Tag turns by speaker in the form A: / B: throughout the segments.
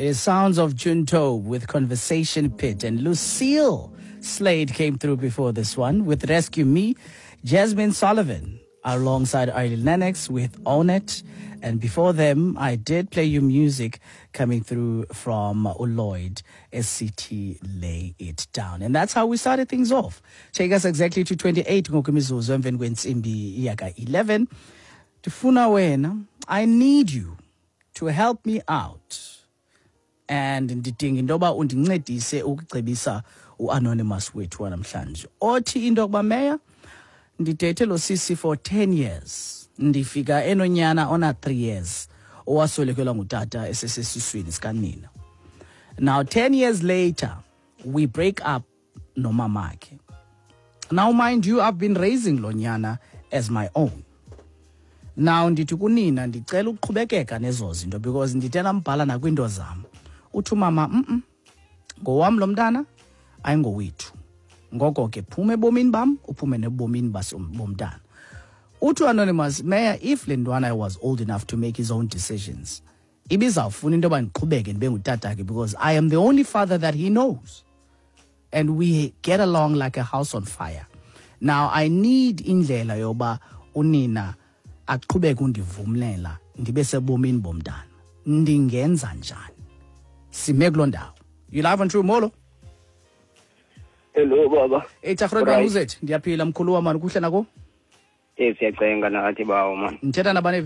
A: It is sounds of Junto with Conversation Pit, and Lucille Slade came through before this one with Rescue Me. Jasmine Sullivan alongside Eileen Lennox with Own It. And before them, I did play you music coming through from Lloyd, SCT Lay It Down. And that's how we started things off. Take us exactly to 28 ngokumizuzu emveni kwentsimbi yaka 11. Tufuna wena, I need you to help me out. And ndidinga intoba undincedise ukucebisa uanonymous wethu wanamhlanje. Othi into yokuba meya ndidate lo sisi for 10 years. Ndifika enonyana ona 3 years. Owaswelekelwa ngutata esesesiswini sikanina. Now 10 years later, we break up nomamakhe. Now mind you, I've been raising lo nyana as my own. Now ndithi kunina ndicela ukuqhubekeka nezo zinto because nditena mbhala nakwinto zam. Uthi mama ngowam lo mntana ayingowethu. Ngoko ke phume ebomini bam uphume nebomini bomntana. Uthi anonymous mayor, if Lindwana was old enough to make his own decisions, ibizawufuna into yoba ndiqhubeke ndibe ngutatakhe because I am the only father that he knows. And we get along like a house on fire. Now I need indlela yoba unina aqhubeke undivumlela ndibe sebomini bomntana. Ndingenza njani? Sime kuloo ndawo. You live on True Molo?
B: Hello baba.
A: Echafreda uzethu ndiyaphila mkhulu wami kuhle nako?
B: Siyacenga nathi bawo man.
A: Ngithetha nabane?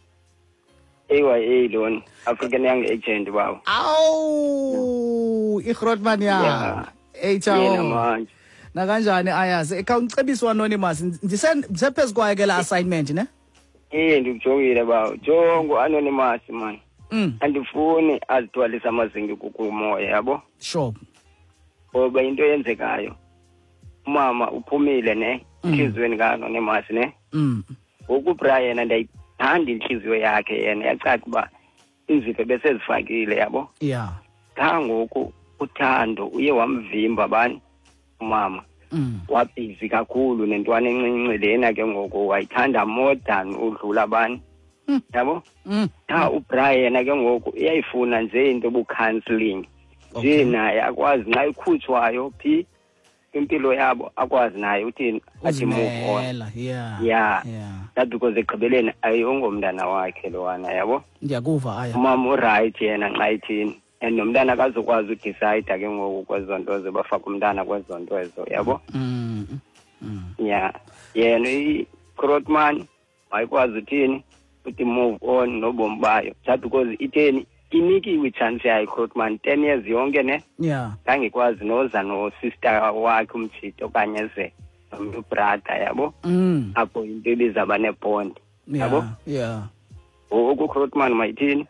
B: AYA loan, African Young Agent bawo.
A: Awu, iGrootman ya.
B: Yena manje.
A: Na kanjani ayazi ekawucebisa anonymous ndisephezulu kwaye ke la assignment ne?
B: Ndikujongile bawo. Jongo anonymous man. Andifuni azithwalisa amazingi kukumoya yabo.
A: Sure.
B: Ngoba into yenzekayo. Mama uphumile ne inhlizweni kaanonymous ne. Ngoku Brian andayithanda inhliziyo yakhe yena yacaca uba iziphe bese zifakile yabo.
A: Yeah.
B: Ngoku uthando uye wamvimba bani umama. Wabhizi kakhulu nentwana encinci lena ke ngoku wayithanda more than udlula bani. Yabo? uBrian ke ngoku uyayifuna nje into obu-counseling. Nje naye akwazi naye ikhutshwayo phi impilo yabo akwazi naye uthini athi move on. Yeah. That because ekugqibeleni ayongomntana wakhe lowana yabo.
A: Ndiyakuva aya.
B: Umama uright yena nxa ithini and nomntana akazokwazi udecide ke ngoku kwezonto zebafaka umntana kwezonto ezo yabo. Yeah. Yena iGrootman ayikwazi uthini uthi move on nobomi bayo just because itheni inikiwe chance yayo iGrootman 10 years yonke ne.
A: Yeah.
B: Ngangikwazi noza no sister wakhe umtshito okanye ze nomntu brother yabo. Apho into ebizaba nebond yabo.
A: Yeah.
B: uGrootman mayithini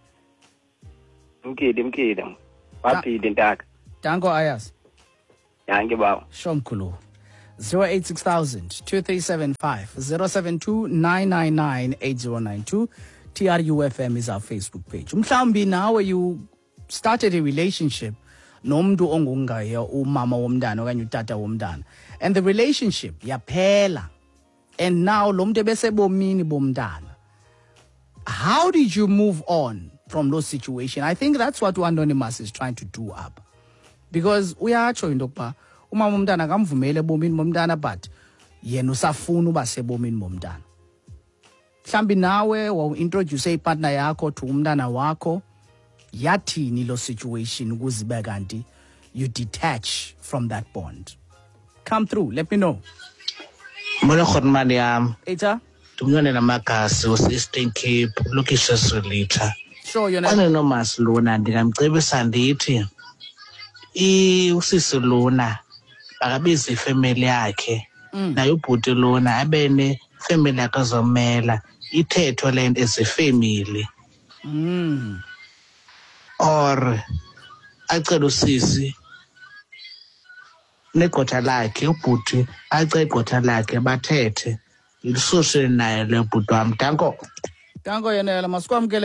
B: mkide waphila intaka.
A: Danko ayas.
B: Danke bawo.
A: Shomkhulu 086,000 2375 072 999 8092. TRUFM is our Facebook page. Mhlambi nawe you started a relationship nomuntu ongungaye umama womntana okanye utata womntana and the relationship yaphela and now lo muntu ebesebomini bomntana. How did you move on from those situation? I think that's what Anonymous is trying to do up. Because uyatsho into yokuba umama womntana akamvumele ebomini bomntana but yena usafuna uba sebomini bomntana. Mhlambi nawe wawintroduce ipartner yakho to umntana wakho yathini lo situation ukuzibe kanti you detach from that bond. Come through, let me know.
C: Molo khotmani yam.
A: Eta?
C: Dumnyone namagasi Eastern Cape location solita.
A: Sure yona.
C: Anonymous lona ndingamcebisa ndithi usisi lona akabizi ifamily yakhe nayo ubhuti lona abene family yakhe zomela ithetho lento as a family. Or acela usisi negqotha lakhe ubhuti acela igqotha lakhe bathethe ilisushile naye le bhuti wam. Danko
A: yena masikwamkele